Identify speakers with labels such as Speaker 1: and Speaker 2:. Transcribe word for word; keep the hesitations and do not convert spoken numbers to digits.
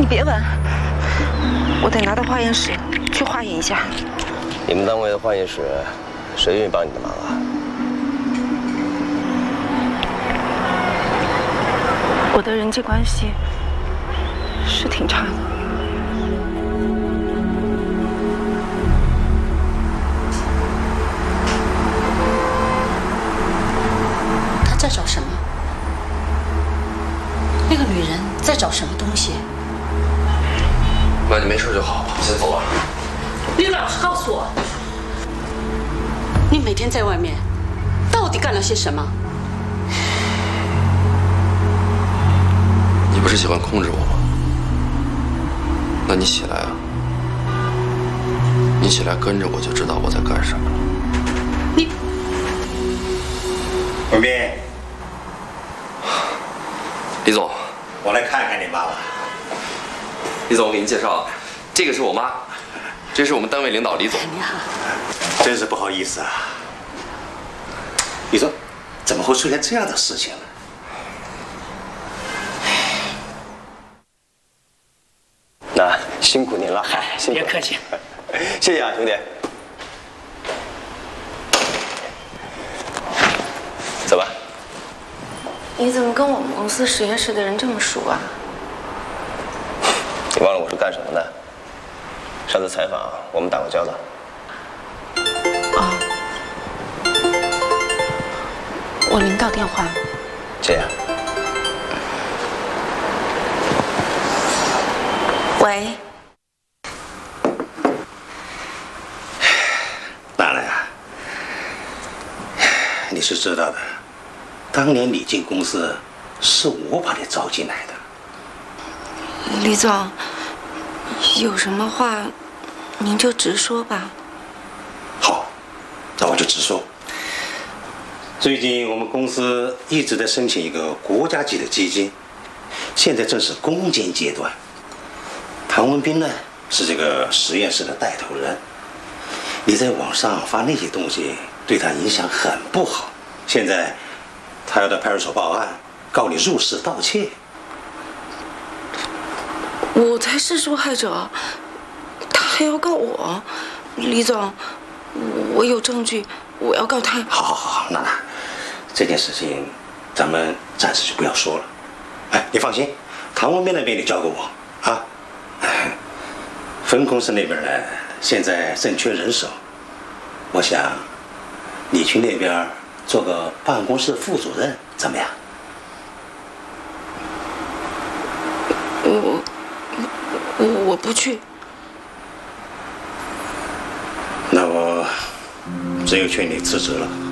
Speaker 1: 别吻，我得拿到化验室去化验一下。
Speaker 2: 你们单位的化验室，谁愿意帮你的忙啊？
Speaker 1: 我的人际关系是挺差的。
Speaker 3: 他在找什么？那个女人在找什么东西？
Speaker 2: 妈，你没事就好，我先走了。
Speaker 3: 你老实告诉我，你每天在外面到底干了些什么？
Speaker 2: 你不是喜欢控制我吗？那你起来啊！你起来跟着我就知道我在干什么了。
Speaker 3: 你，
Speaker 4: 文斌，
Speaker 2: 李总，
Speaker 4: 我来看看你妈妈。
Speaker 2: 李总，我给您介绍，这个是我妈，这是我们单位领导李总。
Speaker 3: 你好。
Speaker 4: 真是不好意思啊。你说，怎么会出现这样的事情呢？
Speaker 2: 那辛苦您了，嗨，
Speaker 3: 别客气，
Speaker 2: 谢谢啊，兄弟。走吧。
Speaker 1: 你怎么跟我们公司实验室的人这么熟啊？
Speaker 2: 你忘了我是干什么的？上次采访我们打过交道。
Speaker 1: 哦，我领导电话。
Speaker 2: 接呀。
Speaker 1: 喂。
Speaker 4: 娜娜呀，你是知道的，当年你进公司是我把你招进来的。
Speaker 1: 李总，有什么话您就直说吧。
Speaker 4: 好，那我就直说。最近我们公司一直在申请一个国家级的基金，现在正是攻坚阶段。唐文斌呢是这个实验室的带头人，你在网上发那些东西对他影响很不好。现在他要到派出所报案，告你入室盗窃。
Speaker 1: 我才是受害者，他还要告我。李总，我有证据，我要告他。
Speaker 4: 好好好，娜娜，这件事情咱们暂时就不要说了。哎，你放心，唐文斌那边你交给我啊。分公司那边呢，现在正缺人手，我想你去那边做个办公室副主任怎么样？
Speaker 1: 我我我不去。
Speaker 4: 那我只有劝你辞职了。